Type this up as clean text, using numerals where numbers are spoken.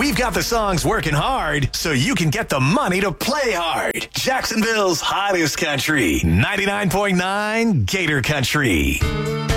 We've got the songs working hard so you can get the money to play hard. Jacksonville's hottest country, 99.9 Gator Country.